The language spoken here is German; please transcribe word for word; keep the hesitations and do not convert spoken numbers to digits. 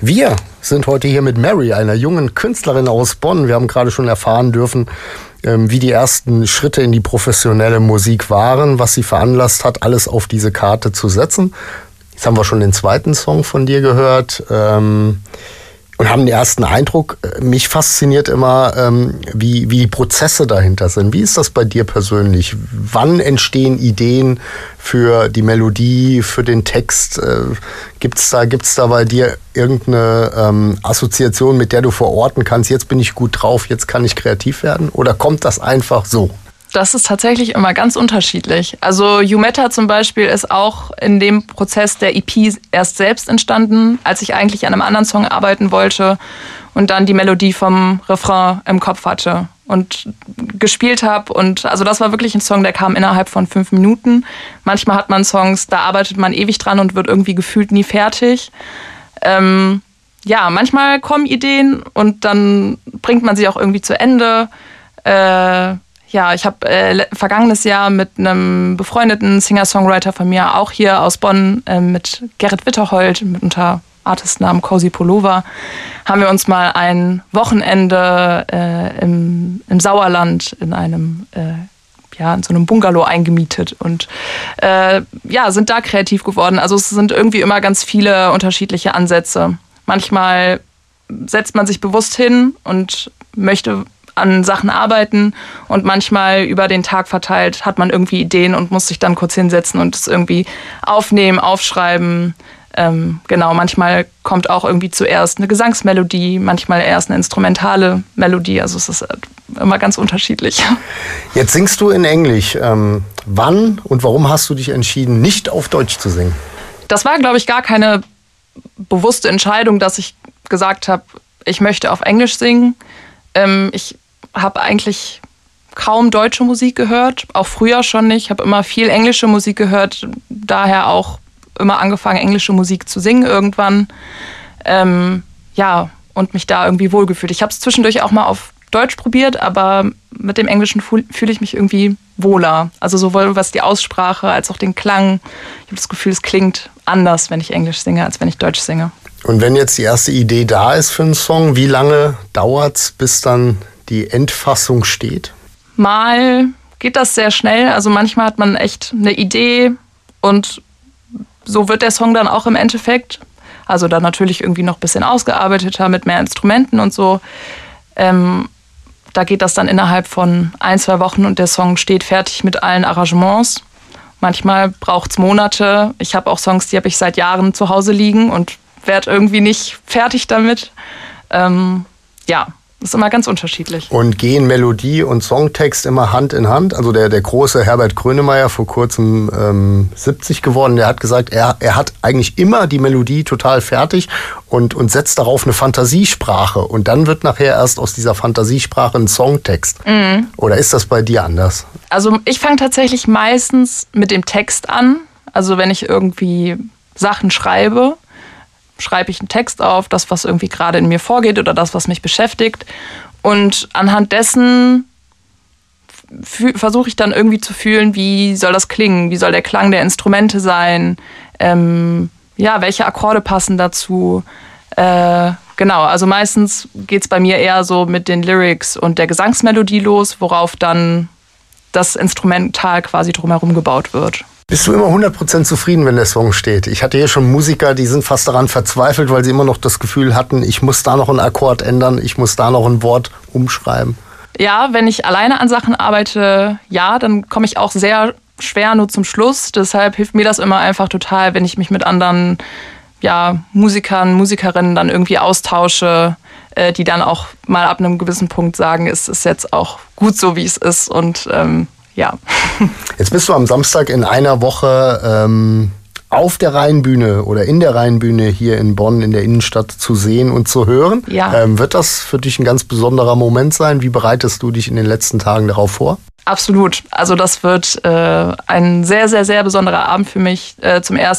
Wir sind heute hier mit Mary, einer jungen Künstlerin aus Bonn. Wir haben gerade schon erfahren dürfen, wie die ersten Schritte in die professionelle Musik waren, was sie veranlasst hat, alles auf diese Karte zu setzen. Jetzt haben wir schon den zweiten Song von dir gehört ähm, und haben den ersten Eindruck. Mich fasziniert immer, ähm, wie, wie die Prozesse dahinter sind. Wie ist das bei dir persönlich? Wann entstehen Ideen für die Melodie, für den Text? Äh, gibt's da, gibt's da bei dir irgendeine ähm, Assoziation, mit der du verorten kannst, jetzt bin ich gut drauf, jetzt kann ich kreativ werden? Oder kommt das einfach so? Das ist tatsächlich immer ganz unterschiedlich. Also You Matter zum Beispiel ist auch in dem Prozess der E P erst selbst entstanden, als ich eigentlich an einem anderen Song arbeiten wollte und dann die Melodie vom Refrain im Kopf hatte und gespielt habe. Und also das war wirklich ein Song, der kam innerhalb von fünf Minuten. Manchmal hat man Songs, da arbeitet man ewig dran und wird irgendwie gefühlt nie fertig. Ähm, ja, manchmal kommen Ideen und dann bringt man sie auch irgendwie zu Ende. Äh, Ja, ich habe äh, vergangenes Jahr mit einem befreundeten Singer-Songwriter von mir, auch hier aus Bonn, äh, mit Gerrit Witterhold, mit unter Artistnamen Cozy Pullover, haben wir uns mal ein Wochenende äh, im, im Sauerland in einem, äh, ja, in so einem Bungalow eingemietet und äh, ja, sind da kreativ geworden. Also es sind irgendwie immer ganz viele unterschiedliche Ansätze. Manchmal setzt man sich bewusst hin und möchte an Sachen arbeiten und manchmal über den Tag verteilt hat man irgendwie Ideen und muss sich dann kurz hinsetzen und es irgendwie aufnehmen, aufschreiben. Ähm, genau, manchmal kommt auch irgendwie zuerst eine Gesangsmelodie, manchmal erst eine instrumentale Melodie. Also es ist immer ganz unterschiedlich. Jetzt singst du in Englisch. Ähm, wann und warum hast du dich entschieden, nicht auf Deutsch zu singen? Das war, glaube ich, gar keine bewusste Entscheidung, dass ich gesagt habe, ich möchte auf Englisch singen. Ähm, ich habe eigentlich kaum deutsche Musik gehört, auch früher schon nicht. Ich habe immer viel englische Musik gehört, daher auch immer angefangen, englische Musik zu singen irgendwann. Ähm, ja, und mich da irgendwie wohlgefühlt. Ich habe es zwischendurch auch mal auf Deutsch probiert, aber mit dem Englischen fühle ich mich irgendwie wohler. Also sowohl was die Aussprache als auch den Klang. Ich habe das Gefühl, es klingt anders, wenn ich Englisch singe, als wenn ich Deutsch singe. Und wenn jetzt die erste Idee da ist für einen Song, wie lange dauert's, bis dann die Endfassung steht? Mal geht das sehr schnell. Also manchmal hat man echt eine Idee und so wird der Song dann auch im Endeffekt. Also dann natürlich irgendwie noch ein bisschen ausgearbeiteter mit mehr Instrumenten und so. Ähm, da geht das dann innerhalb von ein, zwei Wochen und der Song steht fertig mit allen Arrangements. Manchmal braucht es Monate. Ich habe auch Songs, die habe ich seit Jahren zu Hause liegen und werde irgendwie nicht fertig damit. Ähm, ja, das ist immer ganz unterschiedlich. Und gehen Melodie und Songtext immer Hand in Hand? Also der, der große Herbert Grönemeyer, vor kurzem ähm, siebzig geworden, der hat gesagt, er, er hat eigentlich immer die Melodie total fertig und, und setzt darauf eine Fantasiesprache. Und dann wird nachher erst aus dieser Fantasiesprache ein Songtext. Mhm. Oder ist das bei dir anders? Also ich fange tatsächlich meistens mit dem Text an. Also wenn ich irgendwie Sachen schreibe, schreibe ich einen Text auf, das, was irgendwie gerade in mir vorgeht oder das, was mich beschäftigt. Und anhand dessen f- versuche ich dann irgendwie zu fühlen, wie soll das klingen, wie soll der Klang der Instrumente sein, ähm, ja, welche Akkorde passen dazu. Äh, genau, also meistens geht es bei mir eher so mit den Lyrics und der Gesangsmelodie los, worauf dann das Instrumental quasi drumherum gebaut wird. Bist du immer hundert Prozent zufrieden, wenn der Song steht? Ich hatte hier schon Musiker, die sind fast daran verzweifelt, weil sie immer noch das Gefühl hatten, ich muss da noch einen Akkord ändern, ich muss da noch ein Wort umschreiben. Ja, wenn ich alleine an Sachen arbeite, ja, dann komme ich auch sehr schwer nur zum Schluss. Deshalb hilft mir das immer einfach total, wenn ich mich mit anderen ja, Musikern, Musikerinnen dann irgendwie austausche, äh, die dann auch mal ab einem gewissen Punkt sagen, es ist jetzt auch gut so, wie es ist und ähm, ja. Jetzt bist du am Samstag in einer Woche ähm, auf der Rheinbühne oder in der Rheinbühne hier in Bonn in der Innenstadt zu sehen und zu hören. Ja. Ähm, wird das für dich ein ganz besonderer Moment sein? Wie bereitest du dich in den letzten Tagen darauf vor? Absolut. Also das wird äh, ein sehr, sehr, sehr besonderer Abend für mich. Äh, zum ersten